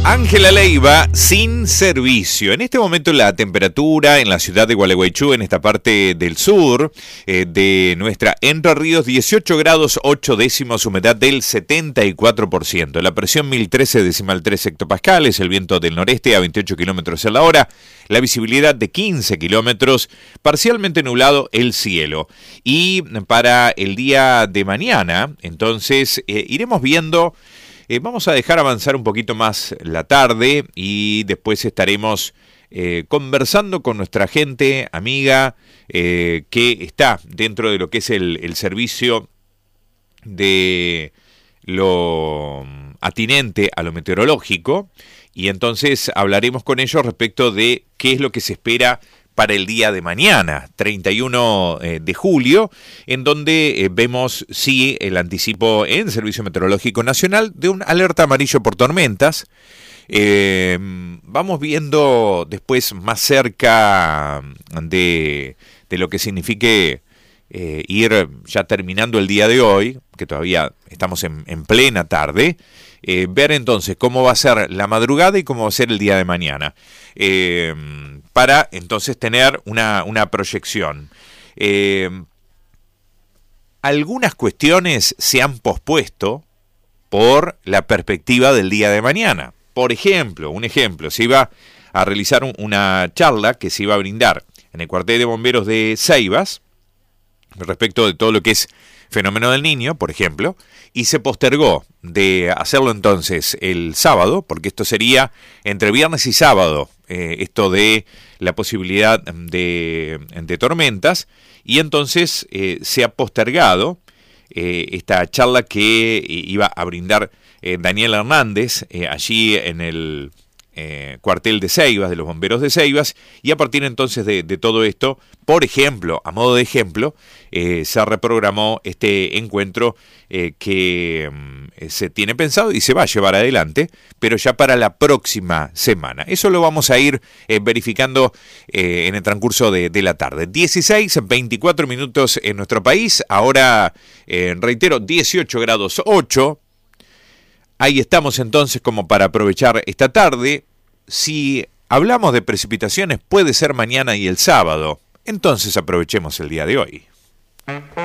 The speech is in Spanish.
Ángela Leiva sin servicio. En este momento la temperatura en la ciudad de Gualeguaychú, en esta parte del sur de nuestra Entre Ríos, 18 grados 8 décimos, humedad del 74%. La presión 1013,3 hectopascales, el viento del noreste a 28 kilómetros en la hora, la visibilidad de 15 kilómetros, parcialmente nublado el cielo. Y para el día de mañana, entonces, iremos viendo... Vamos a dejar avanzar un poquito más la tarde y después estaremos conversando con nuestra gente, amiga, que está dentro de lo que es el servicio de lo atinente a lo meteorológico, y entonces hablaremos con ellos respecto de qué es lo que se espera para el día de mañana, 31 de julio, en donde vemos, sí, el anticipo en Servicio Meteorológico Nacional de un alerta amarillo por tormentas. Vamos viendo después más cerca de lo que signifique ir ya terminando el día de hoy, que todavía estamos en plena tarde, ver entonces cómo va a ser la madrugada y cómo va a ser el día de mañana, para entonces tener una proyección. Algunas cuestiones se han pospuesto por la perspectiva del día de mañana. Por ejemplo, se iba a realizar una charla que se iba a brindar en el cuartel de bomberos de Ceibas respecto de todo lo que es fenómeno del Niño, por ejemplo, y se postergó de hacerlo entonces el sábado, porque esto sería entre viernes y sábado, esto de la posibilidad de tormentas, y entonces se ha postergado esta charla que iba a brindar Daniel Hernández allí en el cuartel de Ceibas, de los bomberos de Ceibas, y a partir entonces de todo esto, por ejemplo, a modo de ejemplo, se reprogramó este encuentro que se tiene pensado y se va a llevar adelante, pero ya para la próxima semana. Eso lo vamos a ir verificando en el transcurso de la tarde. 16:24 minutos en nuestro país, ahora reitero, 18 grados 8. Ahí estamos entonces como para aprovechar esta tarde. Si hablamos de precipitaciones, puede ser mañana y el sábado. Entonces aprovechemos el día de hoy.